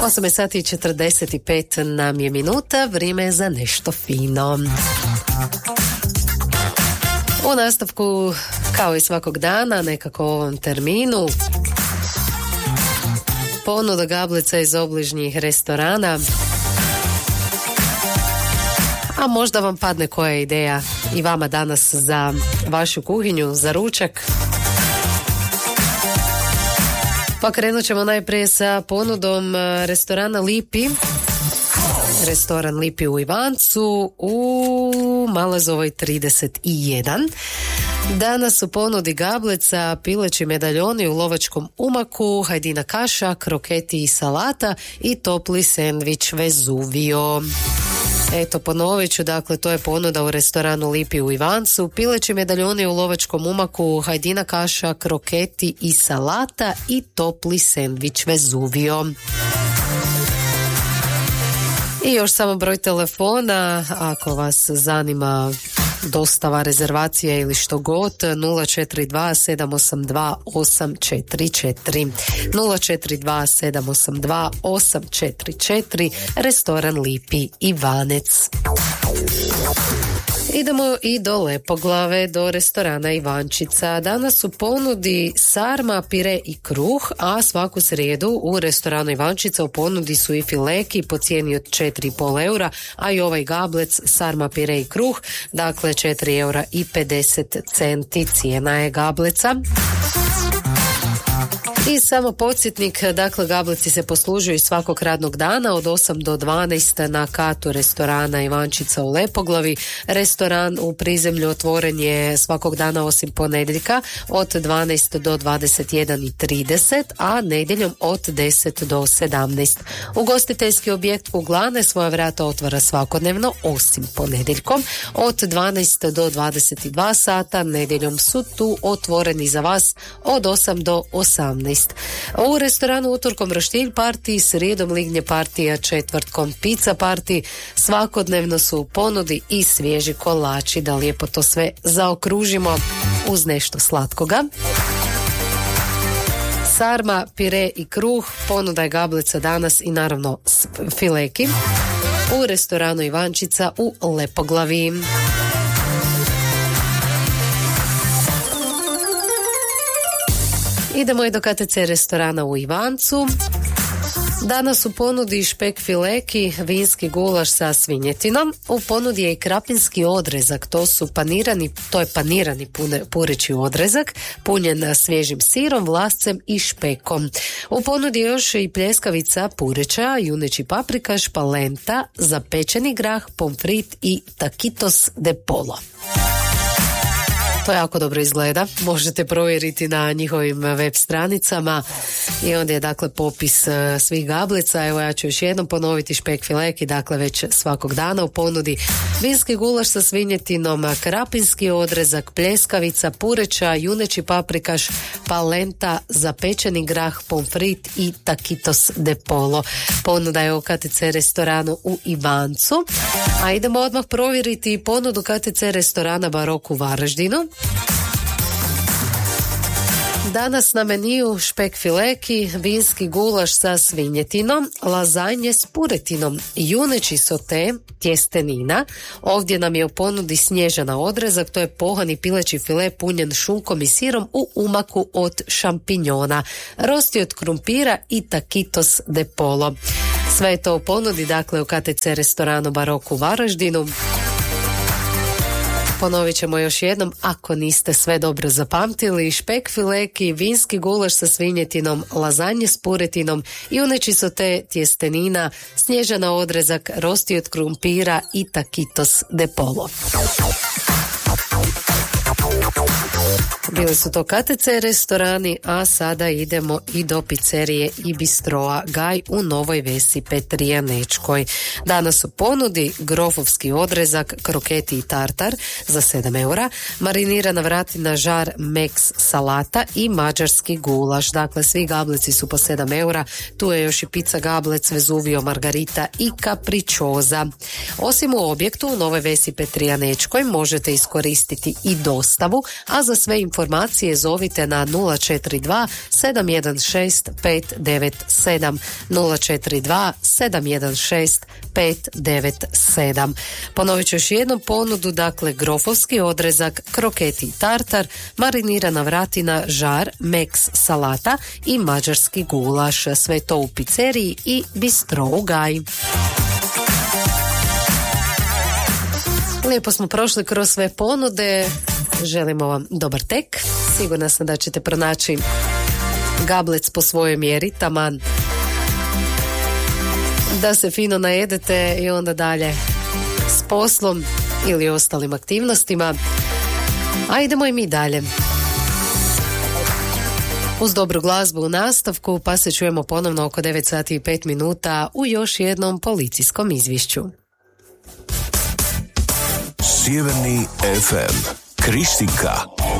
8 sati i 45 nam je minuta, vrijeme je za nešto fino. U nastavku, kao i svakog dana, nekako u ovom terminu, ponuda gablica iz obližnjih restorana. A možda vam padne koja ideja i vama danas za vašu kuhinju, za ručak. Pa krenut ćemo najprije sa ponudom restorana Lipi. Restoran Lipi u Ivancu u Malezovoj 31. Danas u ponudi gablica, pileći medaljoni u lovačkom umaku, hajdina kaša, kroketi i salata i topli sendvič Vezuvio. Eto, ponovit ću, dakle, to je ponuda u restoranu Lipi u Ivancu, pileći medaljoni u lovačkom umaku, hajdina kaša, kroketi i salata i topli sendvič Vezuvio. I još samo broj telefona, ako vas zanima dostava, rezervacija ili što god, 042 782 844 042 782 844, restoran Lipi Ivanec. Idemo i do Lepoglave, do restorana Ivančica. Danas u ponudi sarma, pire i kruh, a svaku srijedu u restoranu Ivančica u ponudi su i fileki po cijeni od 4,5 eura, a i ovaj gablec sarma, pire i kruh, dakle 4 eura i 50 centi cijena je gableca. I samo podsjetnik, dakle gableci se poslužuju svakog radnog dana od 8 do 12 na katu restorana Ivančica u Lepoglavi. Restoran u prizemlju otvoren je svakog dana osim ponedjeljka od 12 do 21:30, a nedjeljom od 10 do 17. Ugostiteljski objekt Kuglane svoja vrata otvara svakodnevno osim ponedjeljkom od 12 do 22 sata, nedjeljom su tu otvoreni za vas od 8 do 18. U restoranu utorkom roštilj party, srijedom lignje partija, četvrtkom pizza party, svakodnevno su u ponudi i svježi kolači, da lijepo to sve zaokružimo uz nešto slatkoga. Sarma, pire i kruh, ponuda je gablica danas i naravno fileki u restoranu Ivančica u Lepoglavi. Idemo i do KTC restorana u Ivancu. Danas u ponudi špek fileki, vinski gulaš sa svinjetinom. U ponudi je i krapinski odrezak, to je panirani pureći odrezak, punjen svježim sirom, vlascem i špekom. U ponudi je još i pljeskavica pureća, juneći paprikaš, palenta, zapečeni grah, pomfrit i taquitos de polo. To jako dobro izgleda, možete provjeriti na njihovim web stranicama i onda je dakle popis svih gablica. Evo ja ću još jednom ponoviti, špek fileki, dakle već svakog dana u ponudi vinski gulaš sa svinjetinom, krapinski odrezak, pljeskavica, pureća, juneći paprikaš, palenta, zapečeni grah, pomfrit i taquitos de polo. Ponuda je u KTC restoranu u Ivancu. A idemo odmah provjeriti ponudu KTC restorana Barok u Varaždinu. Danas na meniju špek fileki, vinski gulaš sa svinjetinom, lazanje s puretinom, juneći sote, tjestenina. Ovdje nam je u ponudi snježana odrezak, to je pohani pileći file punjen šunkom i sirom u umaku od šampinjona, rosti od krumpira i taquitos de polo. Sve je to u ponudi, dakle, u KTC restoranu Barok u Varaždinu. Ponovit ćemo još jednom, ako niste sve dobro zapamtili: špek fileki, vinski gulaš sa svinjetinom, lazanje s puretinom, juneći sote, tjestenina, snježana odrezak, rosti od krumpira i taquitos de polo. Bili su to KTC restorani, a sada idemo i do pizzerije i bistroa Gaj u Novoj Vesi Petrijanečkoj. Danas u ponudi grofovski odrezak, kroketi i tartar za 7 eura, marinirana vratina žar Mex salata i mađarski gulaš. Dakle, svi gableci su po 7 eura, tu je još i pizza gablec, Vezuvio, margarita i kapričoza. Osim u objektu u Novoj Vesi Petrijanečkoj možete iskoristiti i dostavu, a za sve informacije informacije zovite na 042 716 597 042 716 597. Ponovit ću još jednu ponudu, dakle grofovski odrezak, kroketi tartar, marinirana vratina, žar, meks salata i mađarski gulaš. Sve to u pizzeriji i bistro u Gaj. Lijepo smo prošli kroz sve ponude, želimo vam dobar tek, sigurna sam da ćete pronaći gablec po svojoj mjeri, taman da se fino najedete i onda dalje s poslom ili ostalim aktivnostima, a idemo i mi dalje. Uz dobru glazbu u nastavku, pa se čujemo ponovno oko 9 sati i 5 minuta u još jednom policijskom izvješću. Sjeverni FM, Kristika.